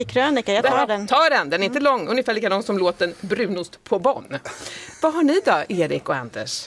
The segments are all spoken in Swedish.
Krönika, jag tar den. Ta den, den är inte lång, ungefär lika lång som låten Brunost på Bonn. Vad har ni då, Erik och Anders?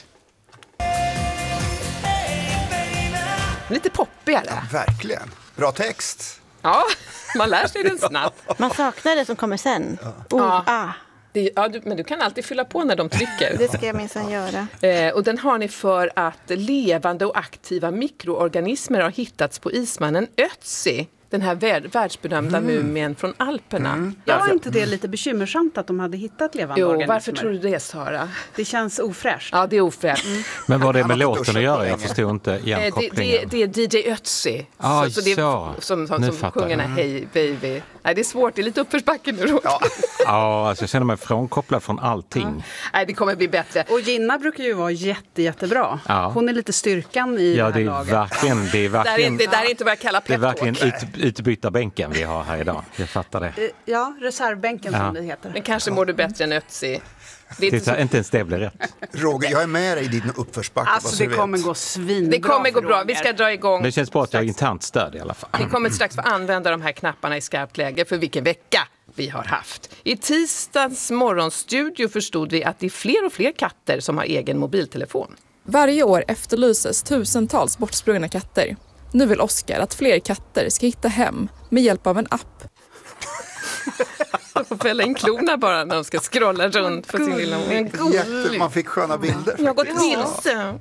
Lite poppigare. Ja, verkligen. Bra text. Ja, man lär sig den snabbt. Man saknar det som kommer sen. Men du kan alltid fylla på när de trycker. Det ska jag minsann göra. Och den har ni för att levande och aktiva mikroorganismer har hittats på ismannen Ötzi. Den här världsbedömda mumien från Alperna. Var inte det lite bekymmersamt att de hade hittat levande organismer? Varför tror du det, Sara? Det känns ofräscht. Ja, det är ofräscht. Men vad det med låten att göra? Jag förstår inte igenkopplingen. Det är DJ Ötzi. Så det är som sjunger den här Hey Baby. Nej, det är svårt, det är lite uppförsbacke nu. Ja, alltså jag känner mig frånkopplad från allting. Nej, det kommer bli bättre. Och Gina brukar ju vara jättebra. Ja. Hon är lite styrkan i det här laget. Det är verkligen det där är inte vad jag kallar peptalk. Det är verkligen utbytarbänken vi har här idag. Jag fattar det. Ja, reservbänken som det heter. Men kanske mår du bättre än Ötzi. Det är inte ens det blir rätt. Roger, jag är med dig i din uppförsbacke. Alltså det kommer gå svinbra. Det kommer gå bra. Vi ska dra igång. Det känns bra att jag har internt stöd i alla fall. Vi kommer strax få använda de här knapparna i skarpt läge för vilken vecka vi har haft. I tisdags morgonstudio förstod vi att det är fler och fler katter som har egen mobiltelefon. Varje år efterlyses tusentals bortsprungna katter. Nu vill Oscar att fler katter ska hitta hem med hjälp av en app. De får fälla in klorna bara när de ska scrolla runt på sin lilla man fick sköna bilder. Jag har gått vilse.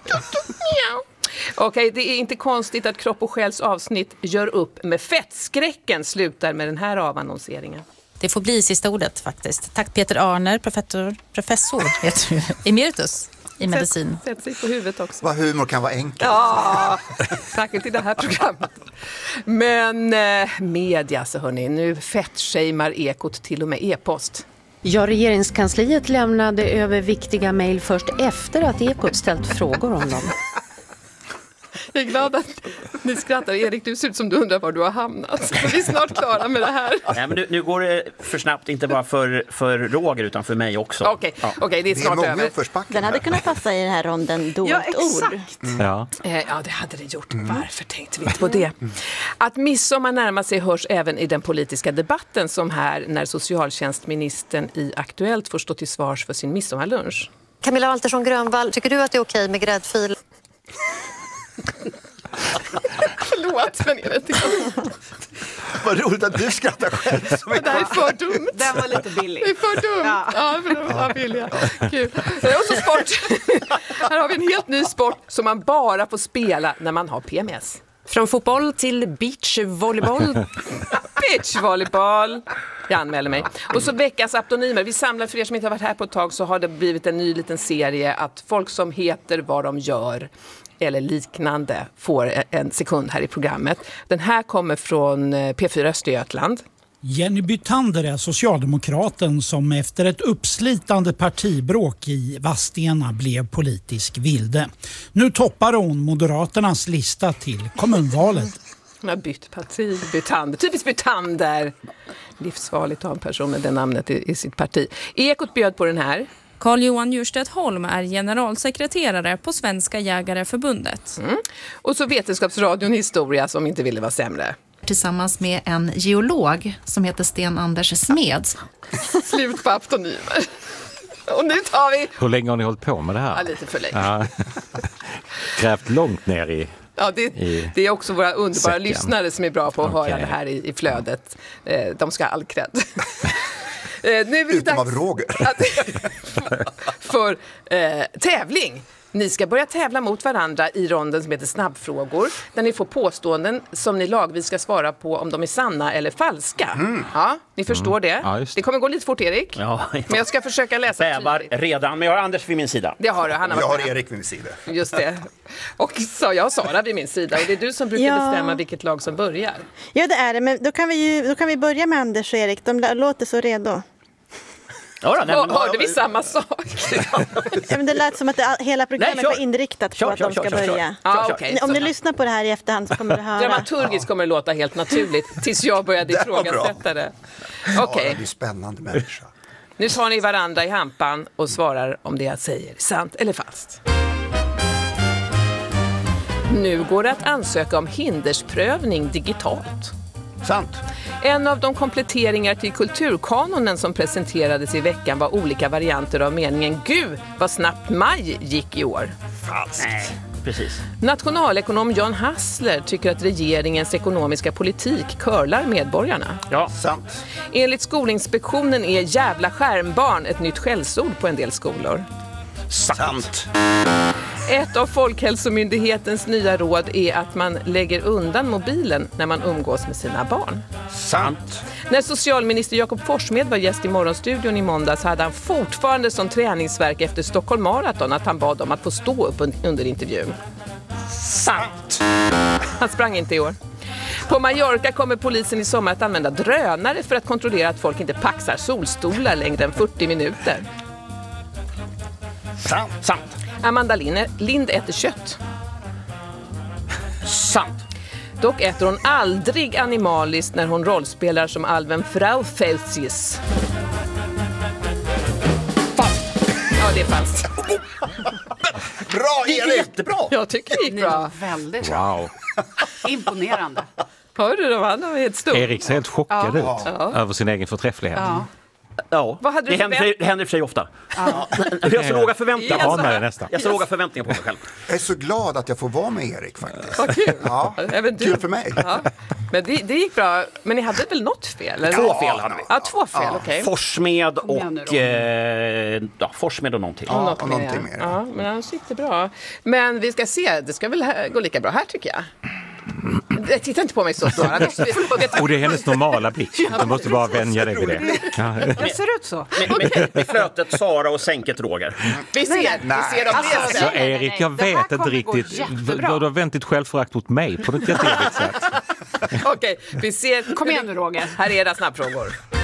Okej, det är inte konstigt att Kropp och själs avsnitt gör upp med fettskräcken slutar med den här avannonseringen. Det får bli sista ordet faktiskt. Tack Peter Arner, professor emeritus i medicin. Sätt sig på huvudet också. Vad humor kan vara enkelt. Ja, särskilt i det här programmet. Men media så hörni, nu fettshamear Ekot till och med e-post. Ja, regeringskansliet lämnade över viktiga mejl först efter att Ekot ställt frågor om dem. Jag är glad att ni skrattar. Erik, du ser ut som du undrar var du har hamnat. Vi är snart klara med det här. Nej, men nu går det för snabbt, inte bara för Roger utan för mig också. Okej, det är snart över. Den hade kunnat passa i den här ronden dolt ord. Ja, det hade det gjort. Varför tänkte vi inte på det? Att midsommar närmar sig hörs även i den politiska debatten som här när socialtjänstministern i Aktuellt får stå till svars för sin midsommarlunch. Camilla Waltersson Grönvall, tycker du att det är okej med gräddfil? Förlåt, men är det inte Vad roligt att du skrattar själv. Det här är för dumt. Den var lite billig. Det är för dumt. Ja, för de var billiga. Kul. Och så sport. Här har vi en helt ny sport som man bara får spela när man har PMS. Från fotboll till beachvolleyboll. Beachvolleyboll. Jag anmäler mig. Och så veckans aptonymer. Vi samlar, för er som inte har varit här på ett tag så har det blivit en ny liten serie att folk som heter vad de gör eller liknande får en sekund här i programmet. Den här kommer från P4 Östergötland. Jenny Bytander är socialdemokraten som efter ett uppslitande partibråk i Vadstena blev politisk vilde. Nu toppar hon Moderaternas lista till kommunvalet. Hon har bytt parti, Bytander. Typiskt Bytander. Livsfarligt att ha en person med det namnet i sitt parti. Ekot bjöd på den här. Carl-Johan Djurstedt Holm är generalsekreterare på Svenska Jägareförbundet. Och så Vetenskapsradion Historia som inte ville vara sämre. Tillsammans med en geolog som heter Sten Anders Smeds. Slut på aptonymer. Och nu tar vi... Hur länge har ni hållit på med det här? Ja, lite för länge. Ja. Grävt långt ner i... Ja, det är också våra underbara säcken. Lyssnare som är bra på att höra det här i flödet. De ska ha all cred. Nu är det utom av Roger. För tävling. Ni ska börja tävla mot varandra i ronden som heter snabbfrågor. Där ni får påståenden som ni lagvis ska svara på om de är sanna eller falska. Ja, ni förstår det. Ja, det kommer gå lite fort, Erik. Ja, men jag ska försöka läsa bävar redan, men jag har Anders vid min sida. Det har du, jag har Erik vid min sida. Just det. Och så jag har Sara vid min sida. Och det är du som brukar bestämma vilket lag som börjar. Ja, det är det. Men då kan vi börja med Anders och Erik. De låter så redo. Hörde vi samma sak? Ja, men det lät som att hela programmet var inriktat på att de ska börja. Om du lyssnar på det här i efterhand så kommer du höra. Dramaturgiskt kommer det låta helt naturligt tills jag började ifrågasätta det. Okej. Det är spännande människa. Nu tar ni varandra i hampan och svarar om det jag säger är sant eller falskt. Nu går det att ansöka om hindersprövning digitalt. Sant. En av de kompletteringar till kulturkanonen som presenterades i veckan var olika varianter av meningen Gud, vad snabbt maj gick i år. Falskt. Nej, precis. Nationalekonom John Hassler tycker att regeringens ekonomiska politik curlar medborgarna. Ja, sant. Enligt Skolinspektionen är jävla skärmbarn ett nytt skällsord på en del skolor. Sant. Ett av Folkhälsomyndighetens nya råd är att man lägger undan mobilen när man umgås med sina barn. Sant. När socialminister Jakob Forssmed var gäst i Morgonstudion i måndags hade han fortfarande som träningsverk efter Stockholm Marathon att han bad om att få stå upp under intervjun. Sant. Han sprang inte i år. På Mallorca kommer polisen i sommar att använda drönare för att kontrollera att folk inte paxar solstolar längre än 40 minuter. Sant. Amanda Lind äter kött. Sant. Dock äter hon aldrig animaliskt när hon rollspelar som alven Frau Felsius. Falskt. Ja, det är falskt. Bra, Det gick jättebra. Jag tycker det gick bra. Väldigt bra. Wow. Imponerande. Hör du då? Han var helt stor. Erik ser helt chockad ut över sin egen förträfflighet. Ja. Ja, Vad hade du det händer för sig ofta. Jag har så låga förväntningar. Jag anar det nästan. Jag har så låga förväntningar på mig själv. Jag är så glad att jag får vara med Erik faktiskt. Vad kul. Ja, Även du. kul för mig. Ja. Men det gick bra. Men ni hade väl något fel? Eller? 2 fel hade vi. Ja, 2 fel, okej. Forssmed och någonting. Ja, och någonting mer. Ja, men annars gick det bra. Men vi ska se, det ska väl gå lika bra här tycker jag. Titta inte på mig så. Och det är hennes normala blick. Du måste bara vänja dig vid det. Ja. Jag ser ut så. Med flötet Sara och sänket Roger. Vi ser dem. Så Erik, jag vet inte riktigt. Du har vänt ditt självförakt mot mig på ett jättejobbigt sätt. Okej, vi ser. Kom igen nu Roger. Här är era snabbfrågor.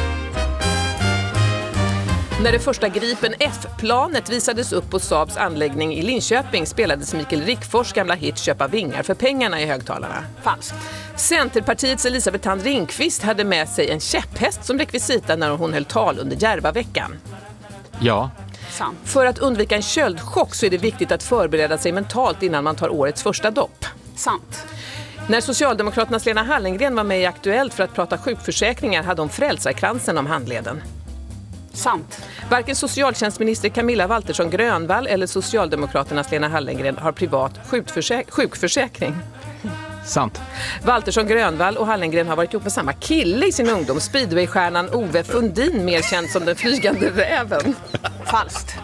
När det första Gripen F-planet visades upp på Saabs anläggning i Linköping spelades Mikael Rickfors gamla hit Köpa vingar för pengarna i högtalarna. Falskt. Centerpartiets Elisabeth Thand Ringqvist hade med sig en käpphäst som rekvisita när hon höll tal under Järvaveckan. Ja. Sant. För att undvika en köldchock så är det viktigt att förbereda sig mentalt innan man tar årets första dopp. Sant. När Socialdemokraternas Lena Hallengren var med i Aktuellt för att prata sjukförsäkringar hade hon frälsarkransen om handleden. Sant. Varken socialtjänstminister Camilla Waltersson Grönvall eller Socialdemokraternas Lena Hallengren har privat sjukförsäkring. Sant. Waltersson Grönvall och Hallengren har varit ihop med samma kille i sin ungdom. Speedwaystjärnan Ove Fundin, mer känd som den flygande räven. Falskt.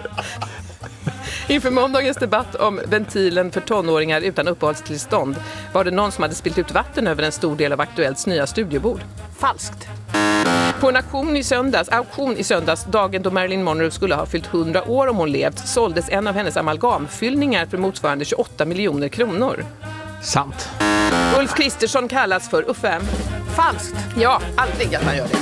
Inför måndagens debatt om ventilen för tonåringar utan uppehållstillstånd var det någon som hade spillt ut vatten över en stor del av Aktuellts nya studiobord. Falskt. På en auktion i söndags, dagen då Marilyn Monroe skulle ha fyllt 100 år om hon levt, såldes en av hennes amalgamfyllningar för motsvarande 28 miljoner kronor. Sant. Ulf Kristersson kallas för Uffe. Falskt. Ja, aldrig att han gör det.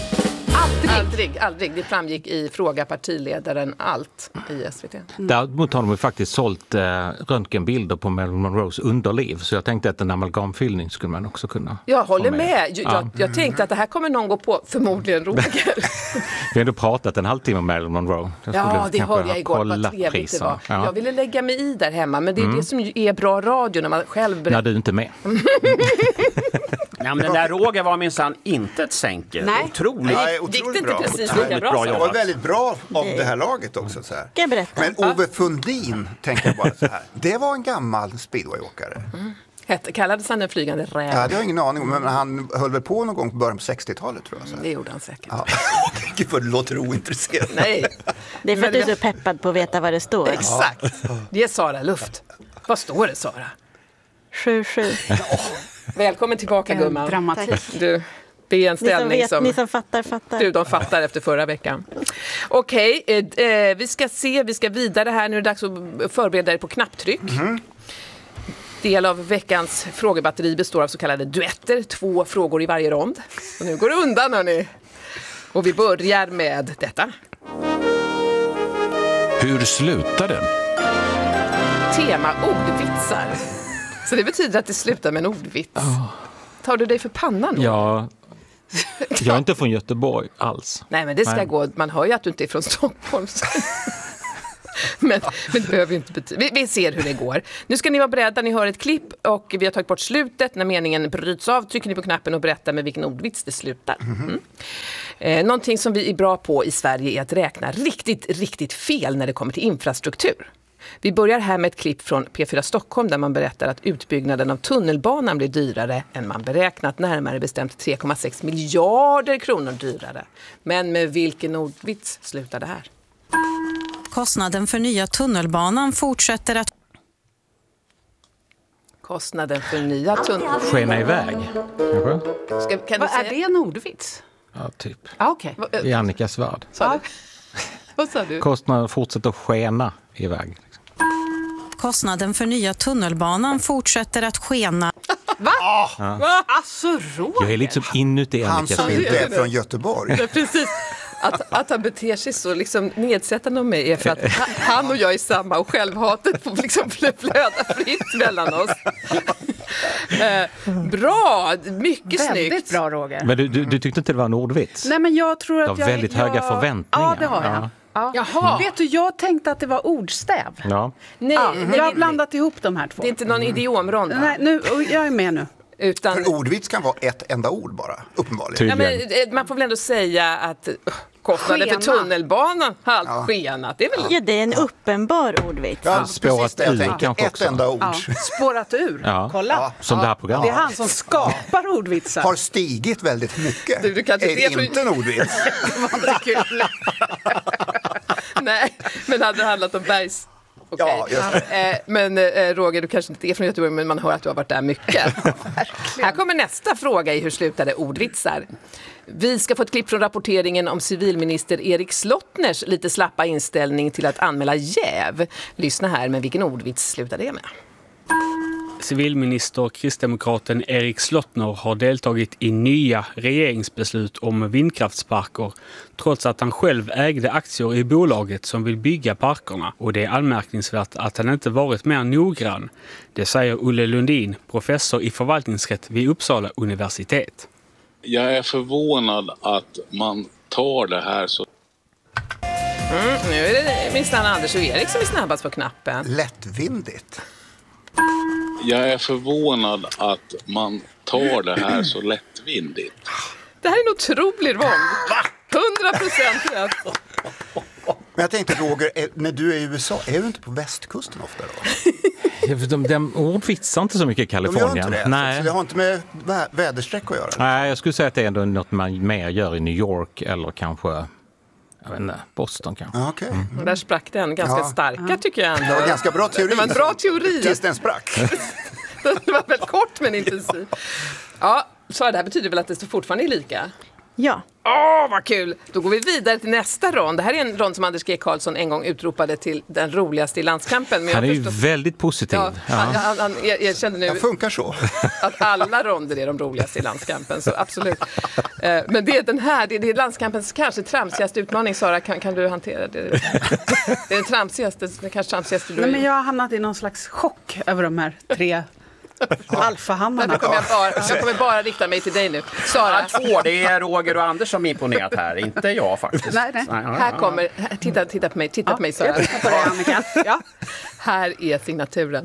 Aldrig. Det framgick i Fråga partiledaren allt i SVT. Däremot har de ju faktiskt sålt röntgenbilder på Marilyn Monroes underliv. Så jag tänkte att en amalgamfyllning skulle man också kunna. Jag håller med. Jag tänkte att det här kommer någon gå på, förmodligen Roger. Vi har ändå pratat en halvtimme om Marilyn Monroe. Ja, det hörde jag igår. Vad trevligt det var. Ja. Jag ville lägga mig i där hemma, men det är det som är bra radio när man själv berättar. När du inte är med. Nej, men den där Roger var minsann inte ett sänke. Nej. Otroligt. Nej, otroligt bra. Precis lika bra. Det var väldigt bra av det här laget också. Så här. Kan jag berätta? Men Ove Fundin, tänker jag bara så här. Det var en gammal speedwayåkare. Kallades han den flygande räven? Ja, det har jag ingen aning om, men han höll väl på någon gång på början på 60-talet tror jag. Så här. Det gjorde han säkert. Ja. Gud vad det låter ointresserad. Nej. Det är för att du är så peppad på att veta vad det står. Exakt. Ge Sara luft. Vad står det, Sara? 7-7. Välkommen tillbaka, gumman. Dramatik. Du, det är en ställning ni som fattar. Du, de fattar efter förra veckan. Okej, vi ska vidare här. Nu är det dags att förbereda dig på knapptryck. Del av veckans frågebatteri består av så kallade duetter. 2 frågor i varje rond. Och nu går det undan, hörni. Och vi börjar med detta. Hur slutar den? Tema ordvitsar. Så det betyder att det slutar med en ordvits. Tar du dig för pannan då? Ja, jag är inte från Göteborg alls. Nej, men det ska gå. Man hör ju att du inte är från Stockholm. Men det behöver inte betyda. Vi ser hur det går. Nu ska ni vara beredda, ni hör ett klipp och vi har tagit bort slutet. När meningen bryts av trycker ni på knappen och berättar med vilken ordvits det slutar. Någonting som vi är bra på i Sverige är att räkna riktigt fel när det kommer till infrastruktur. Vi börjar här med ett klipp från P4 Stockholm där man berättar att utbyggnaden av tunnelbanan blir dyrare än man beräknat, närmare bestämt 3,6 miljarder kronor dyrare. Men med vilken ordvits slutar det här? Kostnaden för nya tunnelbanan fortsätter att... Kostnaden för nya tunnelbanan... Skena iväg. Vad är det en ordvits? Ja, typ. Okay. I Annikas värld. Vad sa du? Kostnaden fortsätter att skena iväg. Kostnaden för nya tunnelbanan fortsätter att skena. Va? Ja. Alltså, Roger. Jag är liksom inuti Annikas värld. Han som inte är från Göteborg. Ja, precis. Att han beter sig så liksom nedsättande om mig är för att han och jag är samma och självhatet får liksom flöda fritt mellan oss. Bra, mycket snyggt. Väldigt bra, Roger. Men du tyckte inte det var en ordvits? Nej, men jag tror att jag har väldigt höga förväntningar. Ja, det har jag. Ja. Jaha. Vet du, jag tänkte att det var ordstäv. Ja. Nej, jag har blandat ihop de här två. Det är inte någon idiomronda. Nej, jag är med nu. För ordvits kan vara ett enda ord bara, uppenbarligen. Ja, men man får väl ändå säga att kostnaden för tunnelbanan har skenat. Det är väl... Ja, det är en uppenbar ordvits. Ja, spårat ur kanske ett enda ord. Ja. Spårat ur, kolla. Ja. Som det här programmet. Det är han som skapar ordvitsar. Har stigit väldigt mycket. Du kanske är inte en ordvits. Det var inte kul. Nej, men hade det handlat om bergs... Okay. Ja, just det. Men Roger, du kanske inte är från Göteborg, men man hör att du har varit där mycket. Här kommer nästa fråga i hur slutade ordvitsar. Vi ska få ett klipp från rapporteringen om civilminister Erik Slottners lite slappa inställning till att anmäla jäv. Lyssna här, men vilken ordvits slutar det med? Civilminister kristdemokraten Erik Slottner har deltagit i nya regeringsbeslut om vindkraftsparker trots att han själv ägde aktier i bolaget som vill bygga parkerna. Och det är anmärkningsvärt att han inte varit mer noggrann. Det säger Olle Lundin, professor i förvaltningsrätt vid Uppsala universitet. Jag är förvånad att man tar det här så... Nu är det minst Anders och Erik som är snabbast på knappen. Lättvindigt. Jag är förvånad att man tar det här så lättvindigt. Det här är en otrolig rond. 100% rätt. Men jag tänkte, Roger, när du är i USA, är du inte på västkusten ofta då? De ordvitsar inte så mycket i Kalifornien. De gör inte det? Nej. Så det har inte med väderstreck att göra? Nej, jag skulle säga att det är ändå något man mer gör i New York eller kanske... Jag vet inte, Boston kanske. Okay. Där sprack den ganska starka tycker jag ändå. Det var ganska bra teori. Det var en bra teori. Tills den sprack. Det var väl kort men intensiv. Ja, så det här betyder väl att det fortfarande är lika? Ja. Vad kul! Då går vi vidare till nästa rond. Det här är en rond som Anders G. Karlsson en gång utropade till den roligaste i landskampen. Men han är ju väldigt positiv. Ja, han erkände nu det funkar så. Att alla ronder är de roligaste i landskampen, så absolut. Men det är den här, det är landskampens kanske tramsigaste utmaning. Sara, kan du hantera det? Det är den tramsigaste, det kanske tramsigaste du... Nej, men jag har hamnat i någon slags chock över de här 3 alfahannarna. Jag kommer bara rikta mig till dig nu. Sara. 2, det är Roger och Anders som är imponerat här, inte jag faktiskt. Nej. Här kommer, titta på mig Sara. På dig, Annika. Ja. Här är signaturen.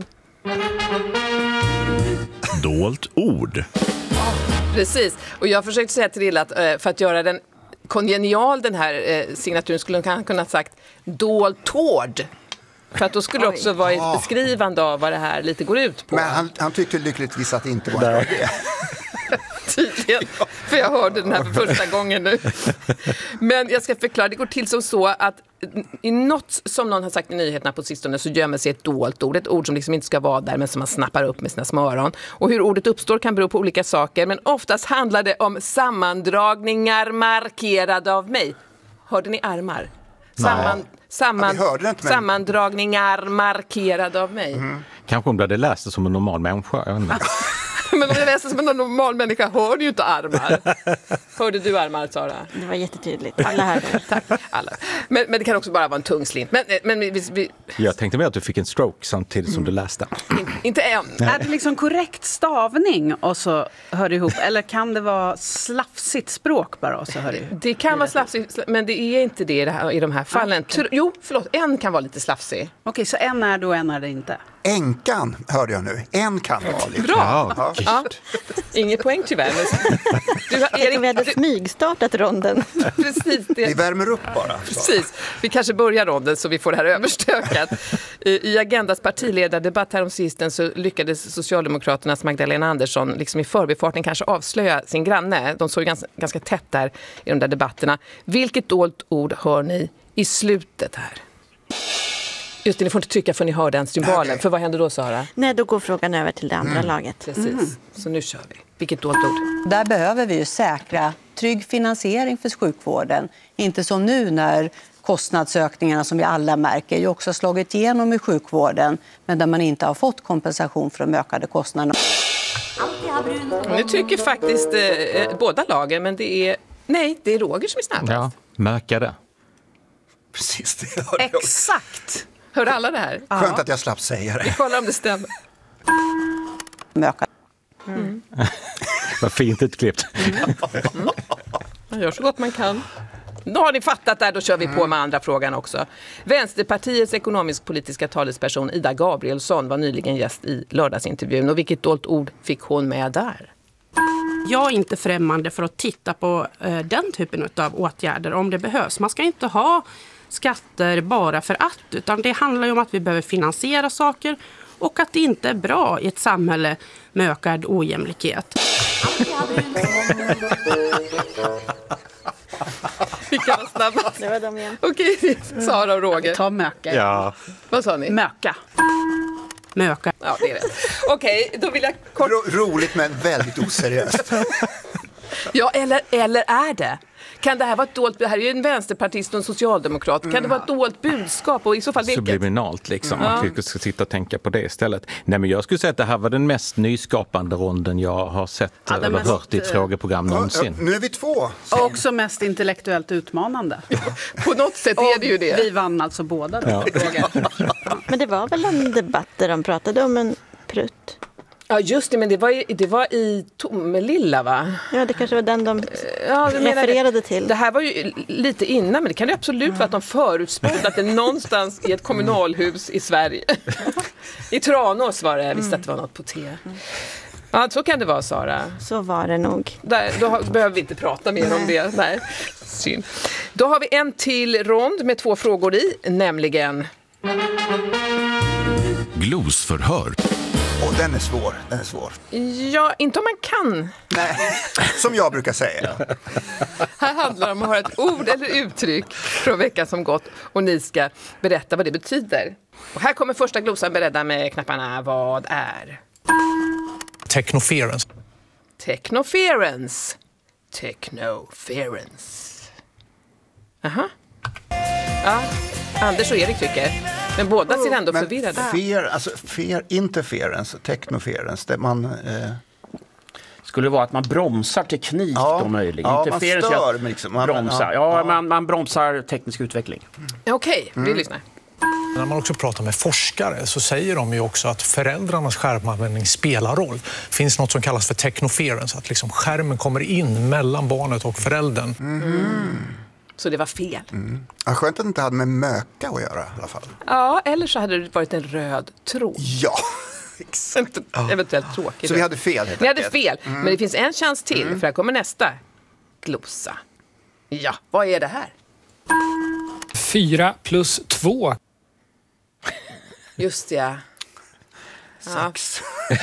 Dolt ord. Precis, och jag försökte säga till Rilla att för att göra den kongenial den här signaturen skulle han kunna ha sagt dolt tård. För att då skulle det också vara ett beskrivande av vad det här lite går ut på. Men han tyckte lyckligtvis att det inte var det. Tydligen, för jag hörde den här för första gången nu. Men jag ska förklara, det går till som så att i något som någon har sagt i nyheterna på sistone så gömmer sig ett dolt ord. Ett ord som liksom inte ska vara där men som man snappar upp med sina små öron. Och hur ordet uppstår kan bero på olika saker, men oftast handlar det om sammandragningar markerade av mig. Hörde ni armar? Sammandragningar markerade av mig. Kanske om du hade läst det som en normal människa. Jag vet inte. Men om jag läser som en normal människa hör du ju inte armar. Hörde du armar, Sara? Det var jättetydligt. Alla hörde. Tack. Alla. Men det kan också bara vara en tung slint. Men vi... Jag tänkte mer att du fick en stroke samtidigt som du läste. Inte än. Är det liksom korrekt stavning och så hör det ihop? Eller kan det vara slafsigt språk bara och så hör det ihop? Det kan vara slafsigt, men det är inte det i de här fallen. Jo, förlåt. En kan vara lite slafsig. Okej, så en är då, en är det inte. Änkan hörde jag nu. En kan vara lite. Bra! Ja. Ingen poäng tyvärr. Vi hade smygstartat ronden. Precis. Vi värmer upp bara. Precis. Vi kanske börjar ronden så vi får det här överstökat. I Agendas partiledardebatt här om sisten så lyckades Socialdemokraternas Magdalena Andersson liksom i förbifarten kanske avslöja sin granne. De såg ganska tätt där i de där debatterna. Vilket dolt ord hör ni i slutet här? Just det, ni får inte trycka för ni hör den symbolen. Okay. För vad händer då, Sara? Nej, då går frågan över till det andra laget. Precis, så nu kör vi. Vilket dolt ord? Där behöver vi ju säkra trygg finansiering för sjukvården. Inte som nu när kostnadsökningarna som vi alla märker ju också slagit igenom i sjukvården. Men där man inte har fått kompensation för de ökade kostnaderna. Nu tycker faktiskt båda lagen, men det är Roger som är snabbast. Ja, mökade. Precis, det hörde jag. Exakt! Hörde alla det här? Skönt att jag slapp säga det. Vi kollar om det stämmer. Mökade. Vad fint utklippt. Man gör så gott man kan. Då har ni fattat där, då kör vi på med andra frågan också. Vänsterpartiets ekonomisk-politiska talesperson Ida Gabrielsson var nyligen gäst i lördagsintervjun. Och vilket dolt ord fick hon med där? Jag är inte främmande för att titta på den typen av åtgärder om det behövs. Man ska inte ha skatter bara för att, utan det handlar ju om att vi behöver finansiera saker och att det inte är bra i ett samhälle med ökad ojämlikhet. Vilka var snabbast? Det var de igen. Okej, Sara och Roger. Ta möka. Ja. Vad sa ni? Möka. Möka. Ja, det är rätt. Okej, då vill jag kort... Roligt men väldigt oseriöst. Ja, eller är det? Kan det här vara ett dolt... Det här är ju en vänsterpartist och en socialdemokrat. Kan det vara ett dolt budskap? Och i så fall vilket? Subliminalt liksom. Att vi ska sitta och tänka på det istället. Nej, men jag skulle säga att det här var den mest nyskapande ronden jag har sett eller hört i ett frågeprogram någonsin. Nu är vi två. Och också mest intellektuellt utmanande. På något sätt är det ju det. Vi vann alltså båda då. Ja. Men det var väl en debatt där de pratade om en prutt? Ja, just det, men det var i Tomelilla, va? Ja, det kanske var den de refererade till. Det här var ju lite innan, men det kan ju absolut vara att de förutspådde att det någonstans i ett kommunalhus i Sverige. I Tranås var det, jag visste att det var något på T. Ja, så kan det vara, Sara. Så var det nog. Då behöver vi inte prata mer om det. Nej, synd. Då har vi en till rond med 2 frågor i, nämligen... Glosförhör. Och den är svår. Ja, inte om man kan. Nej, som jag brukar säga. Här handlar det om att höra ett ord eller uttryck från veckan som gått och ni ska berätta vad det betyder. Och här kommer första glosan beredda med knapparna. Vad är? Technoference. Technoference. Aha. Ja, Anders och Erik tycker. Men båda ser ändå förvirrade. Interference, technoference, det man... Skulle vara att man bromsar teknik då möjligen. Ja, man stör liksom. Man bromsar teknisk utveckling. Okej, vi lyssnar. När man också pratar med forskare så säger de ju också att föräldrarnas skärmanvändning spelar roll. Det finns något som kallas för technoference, att liksom skärmen kommer in mellan barnet och föräldern. Så det var fel. Skönt att det inte hade med möka att göra i alla fall. Ja, eller så hade det varit en röd tråd. Ja, exakt. Eventuellt tråkigt. Så vi hade fel. Vi hade fel, men det finns en chans till, för här kommer nästa glosa. Ja, vad är det här? 4 plus 2. Just det. 6.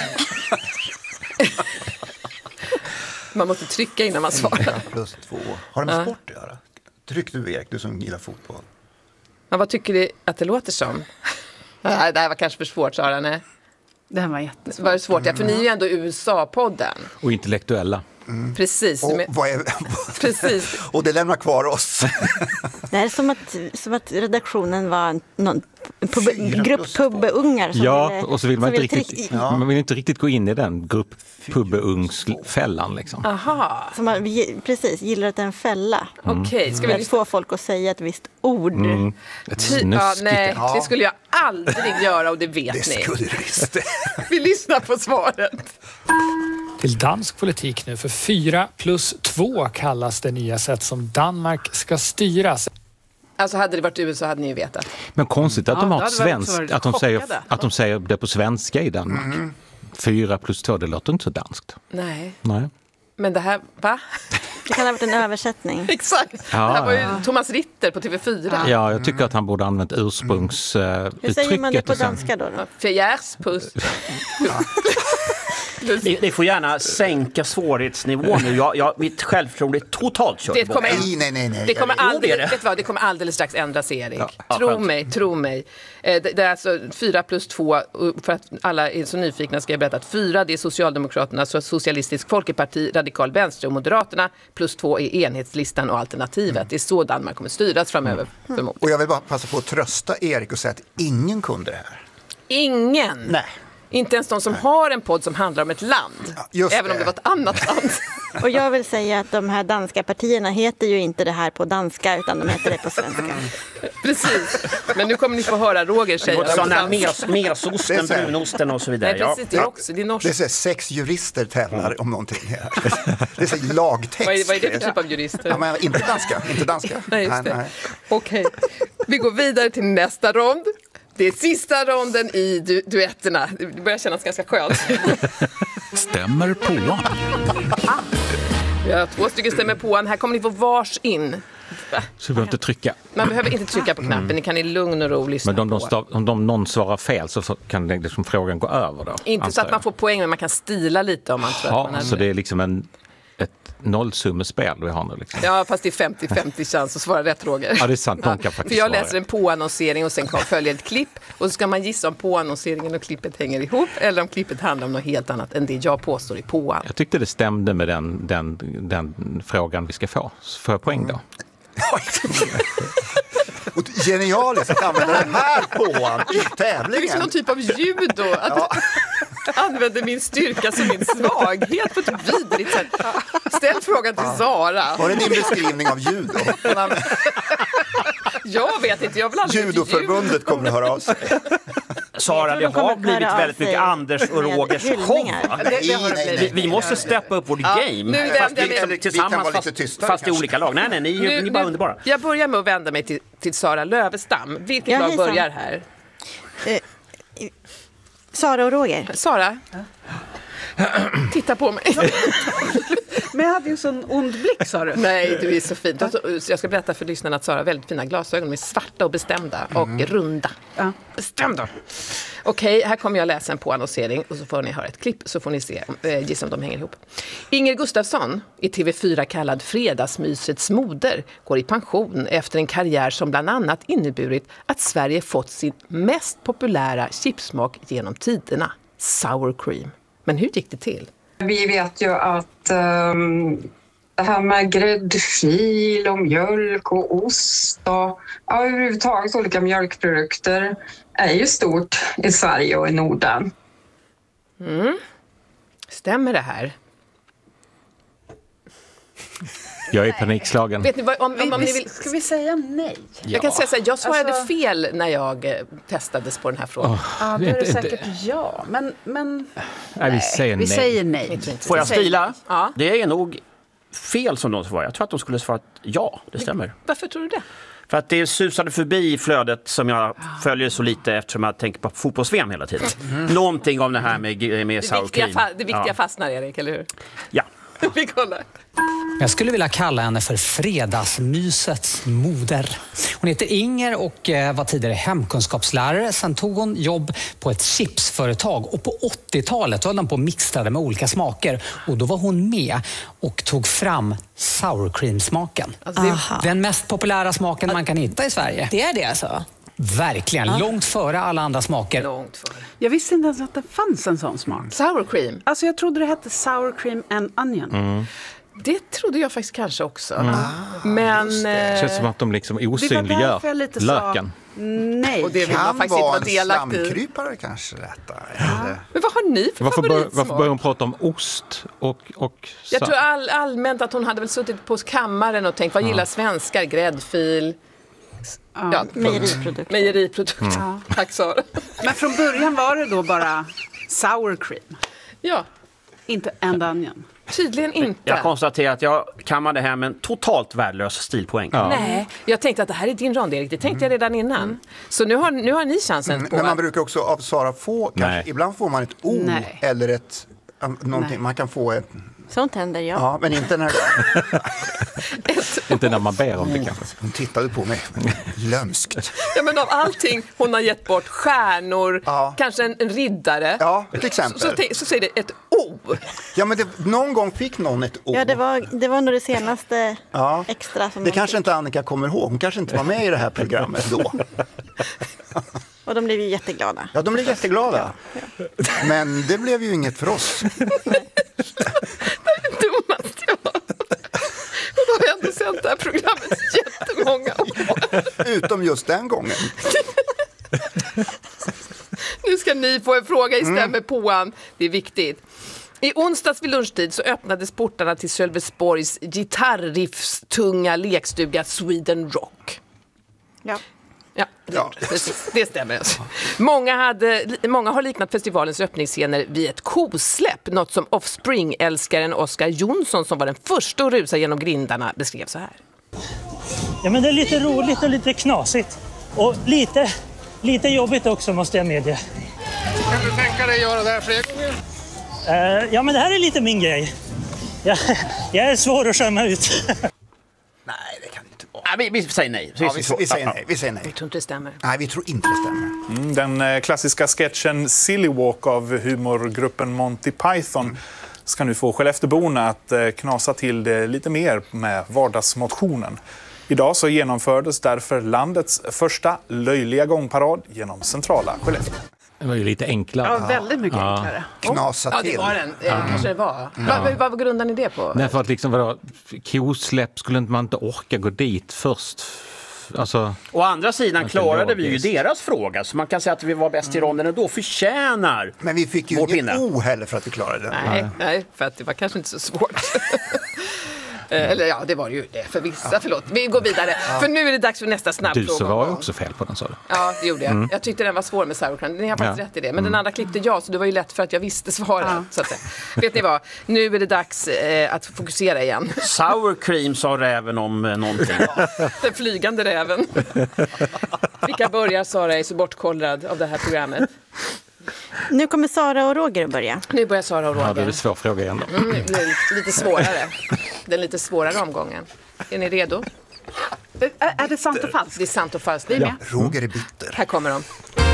Man måste trycka innan man svarar. 4 plus 2. Har det med sport att göra? Tryck du, Erik, du som gillar fotboll. Ja, vad tycker du att det låter som? Nej, det här var kanske för svårt, Sara. Nej. Det här var jättesvårt. Var det svårt? Ja, för ni är ju ändå USA-podden. Och intellektuella. Precis. Och, precis. Och det lämnar kvar oss. Det är som att redaktionen var någon grupp pubbeungar. Ja, och så vill man inte riktigt gå in i den grupp pubbeungsfällan. Liksom. Aha. Så man precis gillar att det är en fälla. Okej, ska vi få folk att säga ett visst ord? Nej, det skulle jag aldrig göra och det vet ni. Det skulle du visst. Vi lyssnar på svaret. Till dansk politik nu, för 4+2 kallas det nya sätt som Danmark ska styras. Alltså hade det varit USA hade ni ju vetat. Men konstigt att de har ett svenskt, att de säger det på svenska i Danmark. 4+2, det låter inte så danskt. Nej. Men det här, va? Det kan ha varit en översättning. Exakt. Det här var ju Thomas Ritter på TV4. Ja, jag tycker att han borde använt ursprungsuttrycket. Hur säger man det på danska då? Fjärspuss. Ni får gärna sänka svårighetsnivån nu. Mitt självförtroende är totalt kört. Det kommer, nej. Det kommer alldeles strax ändras, Erik. Tro mig. Det är alltså 4+2. För att alla är så nyfikna ska jag berätta att 4 det är Socialdemokraterna, Socialistisk Folkeparti, Radikal Venstre och Moderaterna. +2 är enhetslistan och alternativet. Det är så Danmark kommer styras framöver. Och jag vill bara passa på att trösta Erik och säga att ingen kunde det här. Ingen? Nej. Inte ens de som har en podd som handlar om ett land. Även om det var ett annat land. Och jag vill säga att de här danska partierna heter ju inte det här på danska utan de heter det på svenska. Precis. Men nu kommer ni få höra Roger säga. Sådana mesosten, brunosten och så vidare. Nej, precis. Det är också. Det är norskt. Det är 6 jurister tävlar om någonting här. Det är lagtext. Vad är det för typ av jurister? Ja, men inte danska. Nej, just det. Okej. Vi går vidare till nästa rond. Det är sista ronden i duetterna. Det börjar kännas ganska skönt. Stämmer på. Vi har 2 stycken stämmer på. Här kommer ni få vars in. Så vi behöver inte trycka. Man behöver inte trycka på knappen. Ni kan i lugn och ro lyssna. Men om någon svarar fel så kan det liksom frågan gå över då? Inte så att man får poäng, men man kan stila lite om man tror att man är... Så det är liksom ett nollsummespel vi har nu liksom. Ja, fast det är 50-50 chans att svara rätt, Roger. Ja, det är sant. De kan faktiskt för jag läser en påannonsering och sen följer ett klipp och så ska man gissa om påannonseringen och klippet hänger ihop eller om klippet handlar om något helt annat än det jag påstår i påan. Jag tyckte det stämde med den frågan vi ska få. Så får jag poäng då? Och genialiskt att använda den här påan i tävlingen. Det är liksom någon typ av judo. Att använder min styrka som min svaghet på ett vidrigt sätt. Ställ frågan till Sara. Var det din beskrivning av judo? Jag vet inte, jag vill aldrig Judoförbundet kommer att höra av sig. Sara, det har blivit väldigt mycket Anders och Rogers show. Vi måste steppa upp vårt game. Fast i olika lag. Nej, ni är bara underbara. Jag börjar med att vända mig till Sara Lövestam. Vilket lag börjar här? Sara och Roger. Sara? Titta på mig. Men jag hade ju en sån ond blick, sa du. Nej, du är så fint. Jag ska berätta för lyssnarna att Sara har väldigt fina glasögon. De är svarta och bestämda och runda. Ja. Bestämda. Okej, här kommer jag läsa en påannonsering och så får ni höra ett klipp så får ni se, gissa om de hänger ihop. Inger Gustafsson, i TV4 kallad Fredagsmysets moder, går i pension efter en karriär som bland annat inneburit att Sverige fått sin mest populära chipsmak genom tiderna, sour cream. Men hur gick det till? Vi vet ju att det här med gräddfil och mjölk och ost och överhuvudtaget olika mjölkprodukter är ju stort i Sverige och i Norden. Stämmer det här? Jag är panikslagen. Vet ni vad, om ni vill... Ska vi säga nej? Jag kan säga så här, jag svarade fel när jag testades på den här frågan. Ja, då är det säkert ja. Men nej, vi säger nej. Får jag stila? Ja. Det är nog fel som de svarar. Jag tror att de skulle svara ja, det stämmer. Varför tror du det? För att det susade förbi flödet som jag följer så lite eftersom jag tänker på fotbolls-VM hela tiden. Någonting om det här med sour cream. Det viktiga fastnar, Erik, eller hur? Ja. Vi kollar. Jag skulle vilja kalla henne för fredagsmysets moder. Hon heter Inger och var tidigare hemkunskapslärare. Sen tog hon jobb på ett chipsföretag och på 80-talet höll de på och mixade med olika smaker. Och då var hon med och tog fram sour cream-smaken. Den mest populära smaken man kan hitta i Sverige. Det är det alltså? Verkligen, långt före alla andra smaker. Långt före. Jag visste inte ens att det fanns en sån smak. Sour cream? Alltså jag trodde det hette sour cream and onion. Det trodde jag faktiskt kanske också. Men det känns som att de liksom osynliggör löken. Nej. Och det vill man faktiskt inte vara delaktig i. Slamkrypare kanske detta. Men vad har ni för favoritsmak? Varför börjar hon prata om ost och jag tror allmänt att hon hade väl suttit på kammaren och tänkt, vad gillar svenskar? Gräddfil. Ja, mejeriprodukter. Tack Sara. Men från början var det då bara sour cream? Ja. Inte and onion? Tydligen inte. Jag konstaterar att jag kammade hem en totalt värdelös stilpoäng. Ja. Nej, jag tänkte att det här är din rond, Erik. Det tänkte jag redan innan. Så nu har ni chansen. Men man brukar också av Sara få, kanske, ibland får man ett O eller ett någonting. Man kan få ett... Sånt händer, ja. Ja, men inte när... inte när man ber om det kanske. Hon tittade på mig lömskt. Ja, men av allting hon har gett bort, stjärnor, kanske en riddare. Ja, till exempel. Så säger det ett O. Ja, men någon gång fick någon ett O. Ja, det var nog det senaste extra. Som det kanske inte Annika kommer ihåg. Hon kanske inte var med i det här programmet då. Och de blev ju jätteglada. Ja, de blev jätteglada. Ja. Men det blev ju inget för oss. Dummaste jag har. Och då har jag ändå sett det här programmet jättemånga år. Utom just den gången. Nu ska ni få en fråga i stämmer påan. Det är viktigt. I onsdags vid lunchtid så öppnades portarna till Sölvesborgs gitarriffstunga lekstuga Sweden Rock. Ja, det stämmer. Alltså. Många har liknat festivalens öppningsscener vid ett kosläpp, något som Offspring-älskaren Oscar Jonsson, som var den första att rusa genom grindarna, beskrev så här. Ja, men det är lite roligt och lite knasigt. Och lite jobbigt också, måste jag medge. Kan du tänka dig göra det här fler gånger? Ja, men det här är lite min grej. Jag är svår att skämma ut. Nej, det kan inte vara. Vi säger nej. Vi säger nej. Vi tror inte det stämmer. Nej, vi tror inte det stämmer. Den klassiska sketchen Silly Walk av humorgruppen Monty Python ska nu få Skellefteborna att knasa till det lite mer med vardagsmotionen. Idag så genomfördes därför landets första löjliga gångparad genom centrala Skellefteå. Det var ju lite enklare. Ja, väldigt mycket enklare. Knasa till. Ja, det var den. Kanske det var. Vad grundar ni det på? Nej, för att liksom, kosläpp skulle man inte orka gå dit först. Alltså, å andra sidan klarade vi ju deras fråga, så man kan säga att vi var bäst i ronden och då förtjänar. Men vi fick ju inget O heller för att vi klarade det. Nej, för att det var kanske inte så svårt. Eller ja, det var ju det för vissa. Förlåt, vi går vidare. För nu är det dags för nästa snabbfråga. Du så var ju också fel på den, sa du. Ja, det gjorde jag. Jag tyckte den var svår med sour cream. Ni har faktiskt rätt i det. Men den andra klippte jag, så det var ju lätt för att jag visste svaret. Så att, vet ni vad? Nu är det dags att fokusera igen. Sour cream, sa räven om någonting. Den flygande räven. Vilka börjar, Sara, är så bortkollrad av det här programmet? Nu kommer Sara och Roger att börja. Nu börjar Sara och Roger. Ja, det är en svår fråga igen då. Det blir lite svårare. Den lite svårare omgången. Är ni redo? Är det sant och falskt? Det är sant och falskt. Vi är med. Roger är bitter. Här kommer de.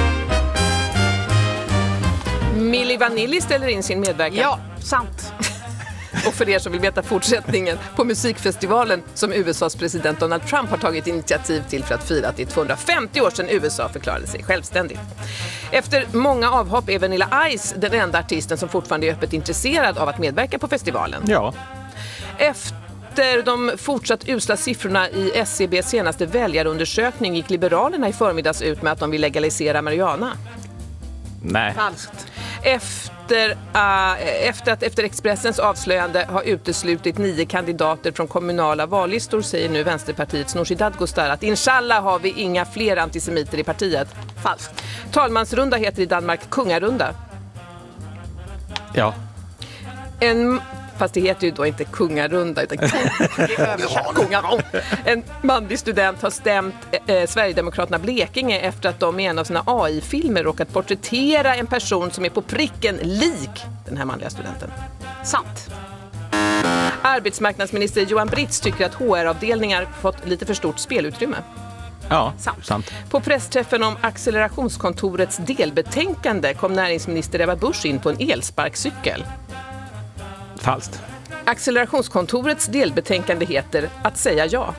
Milli Vanilli ställer in sin medverkan. Ja, sant. Och för er som vill veta fortsättningen på musikfestivalen som USAs president Donald Trump har tagit initiativ till för att fira att det är 250 år sedan USA förklarade sig självständigt. Efter många avhopp är Vanilla Ice den enda artisten som fortfarande är öppet intresserad av att medverka på festivalen. Ja. Efter de fortsatt usla siffrorna i SCBs senaste väljarundersökning gick Liberalerna i förmiddags ut med att de vill legalisera marijuana. Nej. Falskt. Efter Expressens avslöjande har uteslutit 9 kandidater från kommunala vallistor, säger nu Vänsterpartiets Nooshi Dadgostar att inshallah har vi inga fler antisemiter i partiet. Falskt. Talmansrunda heter i Danmark kungarunda. Ja. Fast det heter ju då inte kungarunda utan kungarond. En manlig student har stämt Sverigedemokraterna Blekinge efter att de i en av sina AI-filmer råkat porträttera en person som är på pricken lik den här manliga studenten. Sant. Arbetsmarknadsminister Johan Britz tycker att HR-avdelningar fått lite för stort spelutrymme. Ja, sant. På pressträffen om accelerationskontorets delbetänkande kom näringsminister Ebba Busch in på en elsparkcykel. Falskt. Accelerationskontorets delbetänkande heter Att säga ja.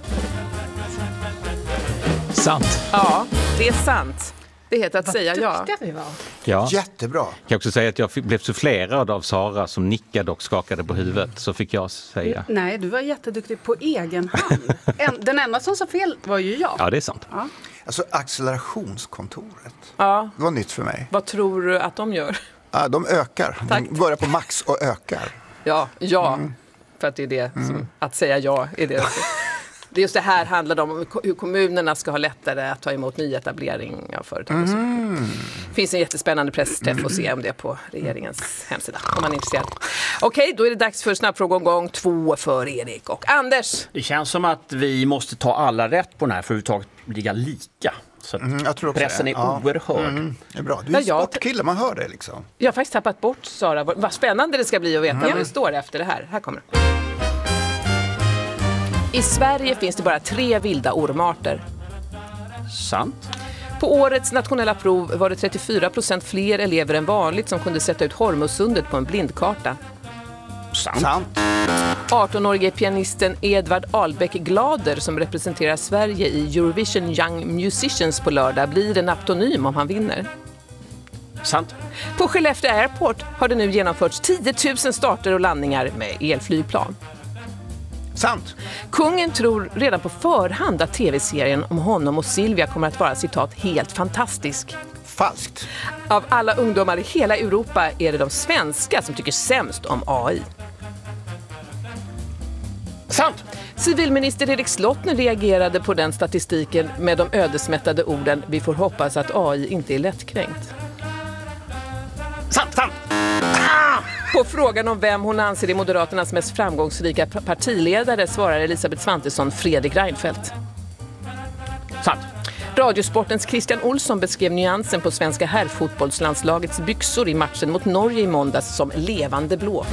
Sant. Ja, det är sant. Det heter Att säga ja. Vi var. Ja. Jättebra. Jag kan också säga att jag blev sufflerad av Sara som nickade och skakade på huvudet. Så fick jag säga. Nej, du var jätteduktig på egen hand. Den enda som sa fel var ju jag. Ja, det är sant. Ja. Alltså accelerationskontoret. Ja. Det var nytt för mig. Vad tror du att de gör? Ja, de ökar. Tack. De börjar på max och ökar. Ja. För att det är det som, att säga ja är det. Det är just det här handlar om hur kommunerna ska ha lättare att ta emot nyetablering av företag. Det finns en jättespännande pressträff att se om det på regeringens hemsida om man är intresserad. Okej, då är det dags för snabbfrågeomgång 2 för Erik och Anders. Det känns som att vi måste ta alla rätt på den här för att överhuvudtaget ligga lika. Så jag tror pressen är oerhörd. Det är bra. Du är sportkille, man hör det liksom. Jag har faktiskt tappat bort, Sara. Vad spännande det ska bli att veta vad det står efter det här. Här kommer det. I Sverige finns det bara 3 vilda ormarter. Sant. På årets nationella prov var det 34% fler elever än vanligt som kunde sätta ut Hormuzsundet på en blindkarta. Sant. 18-årige pianisten Edvard Ahlbeck Glader som representerar Sverige i Eurovision Young Musicians på lördag blir en aptonym om han vinner. Sant. På Skellefteå Airport har det nu genomförts 10 000 starter och landningar med elflygplan. Sant. Kungen tror redan på förhand att tv-serien om honom och Silvia kommer att vara citat helt fantastisk. Falskt. Av alla ungdomar i hela Europa är det de svenska som tycker sämst om AI. Sant. Civilminister Erik Slottner reagerade på den statistiken med de ödesmättade orden "Vi får hoppas att AI inte är lättkränkt". Sant. På frågan om vem hon anser är Moderaternas mest framgångsrika partiledare svarar Elisabeth Svantesson Fredrik Reinfeldt. Sant. Radiosportens Christian Olsson beskrev nyansen på svenska herrfotbollslandslagets byxor i matchen mot Norge i måndags som levande blå.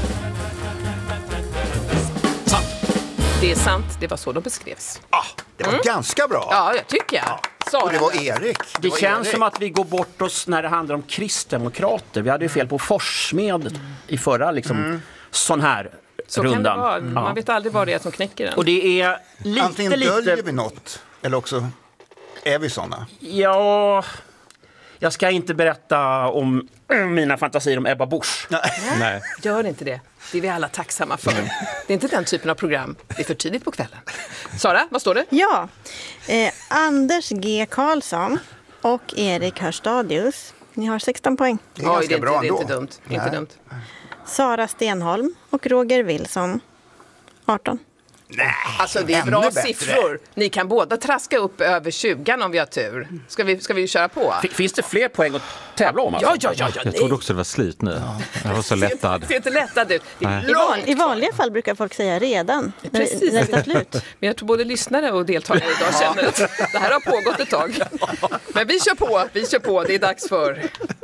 Sant. Det är sant, det var så de beskrevs. Det var ganska bra. Ja, jag tycker jag. Och det var Erik. Det känns som att vi går bort oss när det handlar om kristdemokrater. Vi hade ju fel på Forsmed i förra sån här så rundan. Kan det vara. Man vet aldrig vad det är som knäcker den. Och det är lite... Antingen döljer vi något eller också är vi såna. Ja, jag ska inte berätta om mina fantasier om Ebba Busch. Nej. Gör inte det. Det är vi alla tacksamma för. Det är inte den typen av program. Det är för tidigt på kvällen. Sara, vad står det? Ja, Anders G. Karlsson och Erik Hörstadius. Ni har 16 poäng. Det är ganska bra ändå. Det är inte dumt. Inte dumt. Sara Stenholm och Roger Wilson, 18. Nej, alltså det är bra siffror. Ni kan båda traska upp över 20 om vi har tur. Ska vi köra på? Finns det fler poäng att tävla om? Alltså? Ja. Jag trodde också det var slut nu. Jag var så lättad. Det är inte lättad ut. I vanliga fall brukar folk säga redan. Precis. När det är slut. Men jag tror både lyssnare och deltagare idag känner att det här har pågått ett tag. Men vi kör på. Det är dags för...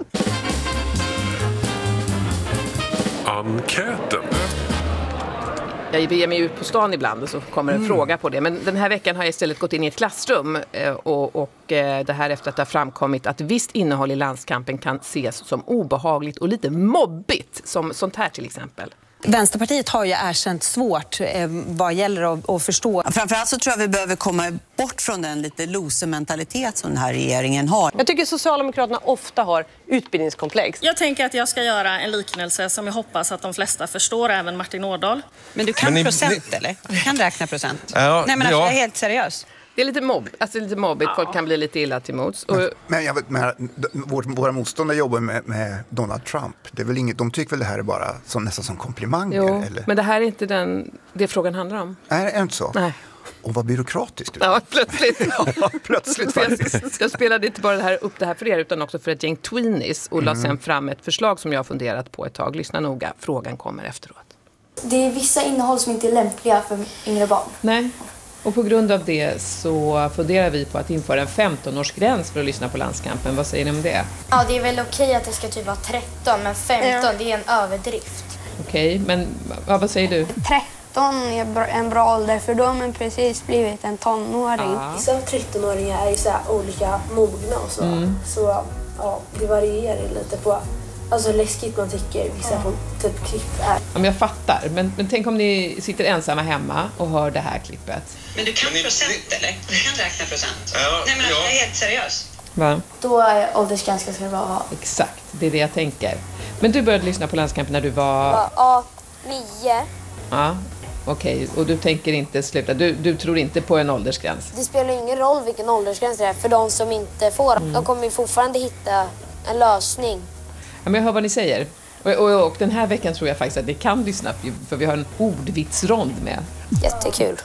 Enkäten. Jag beger mig ut på stan ibland och så kommer en fråga på det. Men den här veckan har jag istället gått in i ett klassrum och det här efter att det har framkommit att visst innehåll i landskampen kan ses som obehagligt och lite mobbigt, som sånt här till exempel. Vänsterpartiet har ju erkänt svårt vad gäller att förstå. Framförallt så tror jag vi behöver komma bort från den lite loser-mentalitet som den här regeringen har. Jag tycker Socialdemokraterna ofta har utbildningskomplex. Jag tänker att jag ska göra en liknelse som jag hoppas att de flesta förstår, även Martin Ådahl. Men du kan procent eller? Du kan räkna procent. Ja, nej men alltså, jag är helt seriös. Det är lite mobbigt, folk kan bli lite illa till mots. Men våra motståndare jobbar med Donald Trump. Det är väl inget, de tycker väl det här är bara nästan som komplimanger? Jo, eller? Men det här är inte det frågan handlar om. Nej, är det inte så? Nej. Och vad byråkratiskt. Ja, plötsligt. Plötsligt faktiskt. Jag spelade inte bara upp det här för er utan också för ett gäng tweenies och la sen fram ett förslag som jag har funderat på ett tag. Lyssna noga, frågan kommer efteråt. Det är vissa innehåll som inte är lämpliga för yngre barn. Nej. Och på grund av det så funderar vi på att införa en 15-årsgräns för att lyssna på landskampen. Vad säger ni om det? Ja, det är väl okej att det ska typ vara 13, men 15 det är en överdrift. Okej, men vad säger du? 13 är en bra ålder för då har man precis blivit en tonåring. Vissa 13-åringar är ju så här olika mogna och så. Så ja, det varierar lite på alltså läskigt man tycker vissa typ klipp är. Ja, men jag fattar, men tänk om ni sitter ensamma hemma och hör det här klippet. Men du kan procent eller? Du kan räkna procent. Nej men jag är helt seriös. Va? Då är åldersgränsen ska vara. Exakt, det är det jag tänker. Men du började lyssna på landskampen när du var... Ja, 9. Ja. Okej, och du tänker inte sluta? Du tror inte på en åldersgräns? Det spelar ingen roll vilken åldersgräns det är för de som inte får. De kommer ju fortfarande hitta en lösning. Ja, men jag hör vad ni säger. Och den här veckan tror jag faktiskt att det kan bli snabbt, för vi har en ordvitsrond med. Jättekul.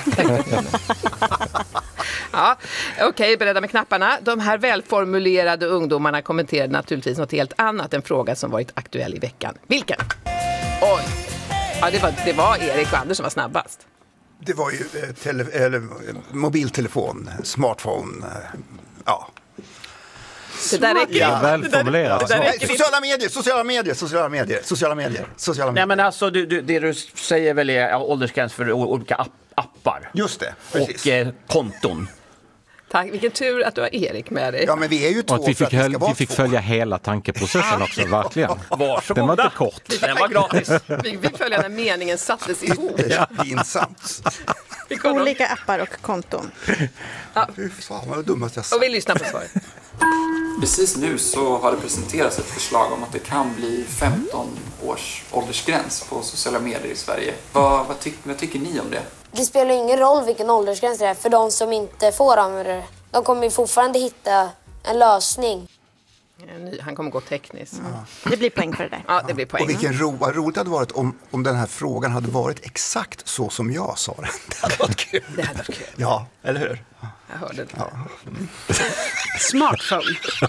Ja, okej, beredda med knapparna. De här välformulerade ungdomarna kommenterade naturligtvis något helt annat än fråga som varit aktuell i veckan. Vilken? Oj! Ja, det var Erik och Anders som var snabbast. Det var ju mobiltelefon, smartphone, ja. Det där räcker. Ja, välformulerat. Sociala medier. Nej, men alltså det du säger väl är åldersgräns för olika appar. Just det, precis. Och konton. Tack, vilken tur att du har Erik med dig. Ja, men vi är ju två och att vi fick följa hela tankeprocessen också, verkligen. Den var inte kort. Den var gratis. Vi följer när meningen sattes ihop. Pinsamt. Olika appar och konton. Ja. Fy fan, vad dummaste jag sagt. Och vi lyssnar på svaret. Precis nu så har det presenterats ett förslag om att det kan bli 15 års åldersgräns på sociala medier i Sverige. Vad tycker ni om det? Det spelar ingen roll vilken åldersgräns det är för de som inte får använda det. De kommer ju fortfarande hitta en lösning. Han kommer gå tekniskt. Det blir poäng för det där. Ja, det blir poäng. Och vilken roligt det hade varit om den här frågan hade varit exakt så som jag sa den. Det hade varit kul. Det hade varit kul. Ja, eller hur? Jag hörde det. Ja. Smartphone.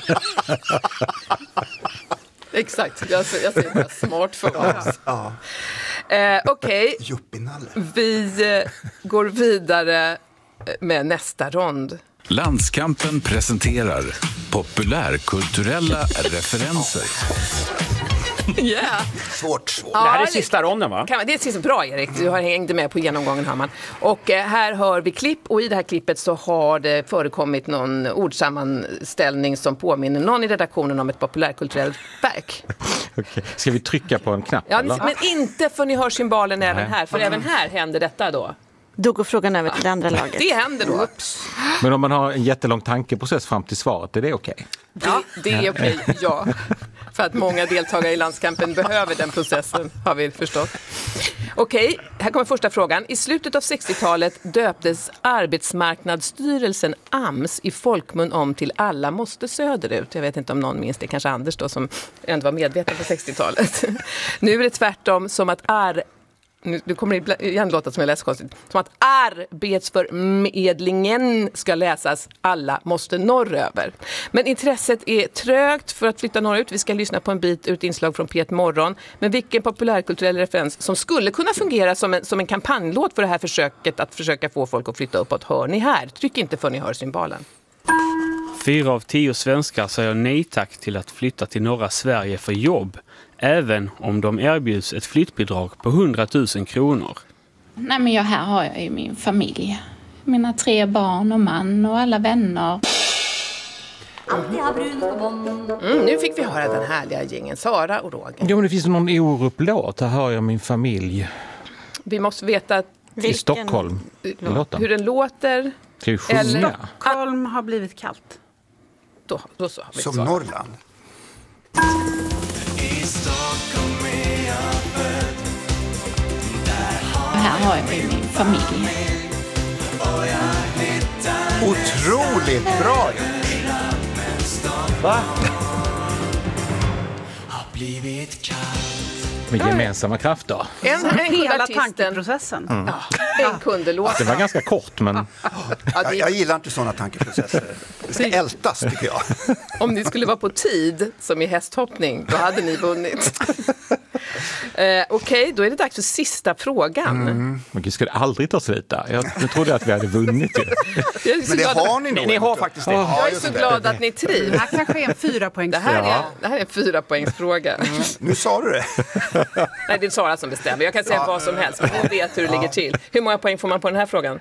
Exakt, jag säger bara smartphone. Ja. Okej, vi går vidare med nästa rond. Landskampen presenterar populärkulturella referenser. Yeah. Svårt. Det här är sista ronden, va? Det är sista. Bra, Erik. Du har hängt med på genomgången, Hammar. Och här hör vi klipp, och i det här klippet så har det förekommit någon ordsammanställning som påminner någon i redaktionen om ett populärkulturellt verk. Okej. Ska vi trycka på en knapp? Ja, men inte för ni hör symbalen även här, för även här händer detta då. Då går frågan över till det andra laget. Det händer då. Men om man har en jättelång tankeprocess fram till svaret, är det okej? Ja, det är okej, ja. För att många deltagare i landskampen behöver den processen, har vi förstått. Okej, här kommer första frågan. I slutet av 60-talet döptes Arbetsmarknadsstyrelsen AMS i folkmun om till Alla måste söderut. Jag vet inte om någon minns det, kanske Anders då, som ändå var medveten på 60-talet. Nu är det tvärtom, som att nu kommer det igen låta som jag läser konstigt. Som att arbetsförmedlingen ska läsas Alla måste norröver. Men intresset är trögt för att flytta norrut. Vi ska lyssna på en bit ur ett inslag från P1 Morgon. Men vilken populärkulturell referens som skulle kunna fungera som en kampanjlåt för det här försöket att försöka få folk att flytta uppåt, hör ni här. Tryck inte för ni hör symbalen. 4 av 10 svenskar säger nej tack till att flytta till norra Sverige för jobb, även om de erbjuds ett flyttbidrag på 100 000 kronor. Nej, men här har jag ju min familj. Mina 3 barn och man och alla vänner. Nu fick vi höra den härliga gängen Sara och Roger. Ja, men det finns någon Orup-låt. Här har jag min familj. Vi måste veta i Stockholm. Hur den låter. Ska vi sjunga? Stockholm har blivit kallt. Då så har vi som Norrland. Här har jag min familj. Otroligt bra gjort. Va? Med gemensamma krafter. Hela tankeprocessen. Mm. En kunde låta. Det var ganska kort, men... Jag gillar inte sådana tankeprocesser. Det ska ältas, tycker jag. Om ni skulle vara på tid, som i hästhoppning, då hade ni vunnit. Okej, då är det dags för sista frågan. Men gud, ska det aldrig ta slut där? Jag trodde att vi hade vunnit. Men det har ni nog. Ni har faktiskt det. Jag är så glad att ni trivs. Det här kanske är en 4-poängsfråga. Det här är en 4-poängsfråga. Nu sa du det. Nej, det är Sara som bestämmer. Jag kan säga vad som helst, men hon vet hur det ligger till. Hur många poäng får man på den här frågan?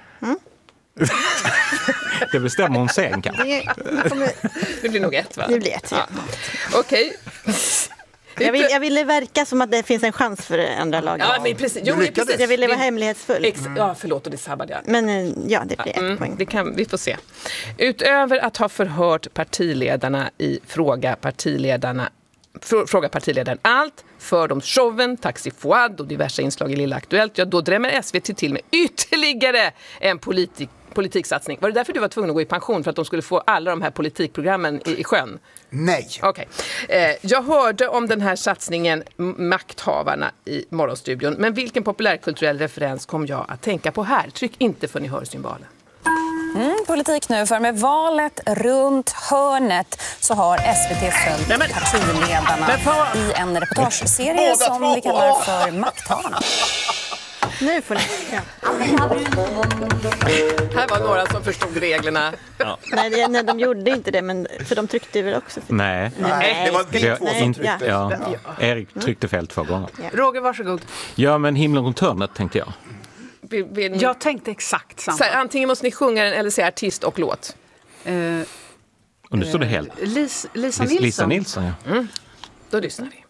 Det bestämmer hon sen kanske. Det blir nog 1, va? Det blir 1, ja. Okej. Jag ville verka som att det finns en chans för andra laget. Ja, men precis. Precis. Jag ville vara hemlighetsfull. Ja, förlåt, och det sabbade jag. Men ja, det blir 1 poäng. Vi får se. Utöver att ha förhört partiledarna i Fråga partiledarna frågar partiledaren. Allt för om showen, Taxi Fouad och diverse inslag i Lilla Aktuellt. Ja, då drämmer SVT till med ytterligare en politiksatsning. Var det därför du var tvungen att gå i pension? För att de skulle få alla de här politikprogrammen i sjön? Nej. Okej. Jag hörde om den här satsningen Makthavarna i Morgonstudion. Men vilken populärkulturell referens kom jag att tänka på här? Tryck inte för ni hör symbalen. Politik nu, för med valet runt hörnet så har SVT följt partiledarna i en reportageserie som vi kallar för Makthavarna. Nu får ni... Här var några som förstod reglerna. Ja. Nej, de gjorde inte det, men för de tryckte väl också? För... Nej, det var vi två som tryckte. Ja. Erik tryckte fel 2 gånger. Ja. Roger, varsågod. Ja, men himlen runt hörnet tänkte jag. Jag tänkte exakt samma. Så antingen måste ni sjunga den eller säga artist och låt. Och nu står det helt. Lisa Nilsson. Lisa Nilsson, ja. Då lyssnar vi.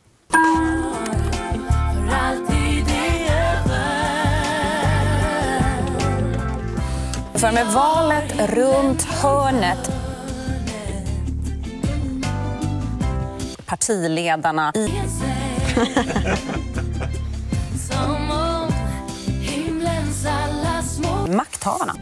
För med valet runt hörnet partiledarna i... Makthavarna.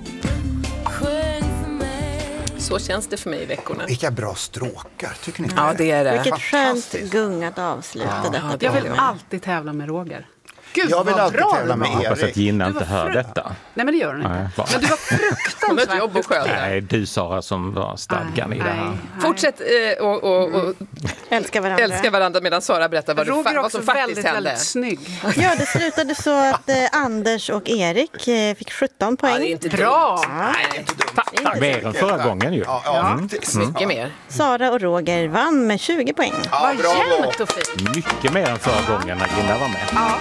Så känns det för mig i veckorna. Vilka bra stråkar, tycker ni? Ja, det är det. Vilket skönt gungat avsluta detta. Jag vill alltid tävla med Roger. Gud, jag vill alltid tävla med Erik. Jag hoppas att Gina inte hör detta. Nej, men det gör hon inte. Men du var fruktansvärt jobb och skönt. Nej, du Sara som var stadgan i det här. Fortsätt och älska varandra medan Sara berättar vad som faktiskt hände. Väldigt snygg. Ja, det slutade så att Anders och Erik fick 17 poäng. Ja, det är inte bra. Nej, Tack. Mer än förra gången ju. Mycket mer. Sara och Roger vann med 20 poäng. Vad jämnt och fint. Mycket mer än förra gången när Gina var med. Ja.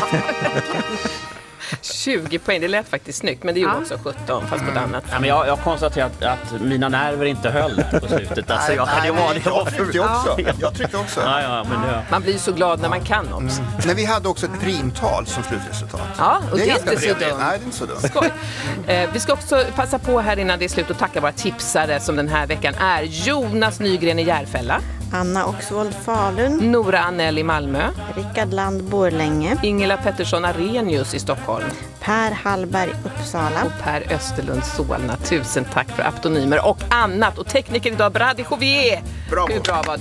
20 poäng, det lät faktiskt snyggt, men det gjorde också 17 fast på ett annat. Ja, men jag konstaterar att mina nerver inte höll där på slutet. Alltså, jag tyckte också. Man blir så glad när man kan också. Men vi hade också ett primtal som slutresultat. Ja, och det är inte så dumt. Nej, det är inte så dumt. Skoj. Vi ska också passa på här innan det är slut och tacka våra tipsare som den här veckan är Jonas Nygren i Järfälla, Anna Oxvold Falun, Nora Annell i Malmö, Rickard Land Borlänge, Ingela Pettersson Arrhenius i Stockholm, Per Hallberg Uppsala och Per Österlund Solna. Tusen tack för aptonymer och annat. Och tekniker idag Brady Jovier. Hur bra var det?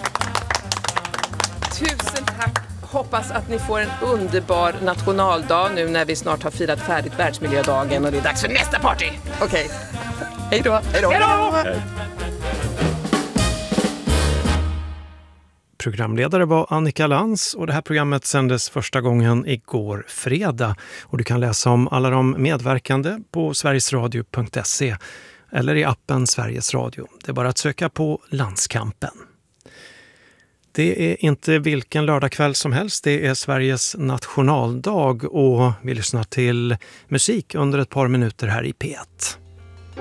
Tusen tack. Hoppas att ni får en underbar nationaldag nu när vi snart har firat färdigt världsmiljödagen och det är dags för nästa party. Okej. Hej då. Hej då. Programledare var Annika Lantz och det här programmet sändes första gången igår fredag. Och du kan läsa om alla de medverkande på sverigesradio.se eller i appen Sveriges Radio. Det är bara att söka på Landskampen. Det är inte vilken lördagkväll som helst, det är Sveriges nationaldag och vi lyssnar till musik under ett par minuter här i P1.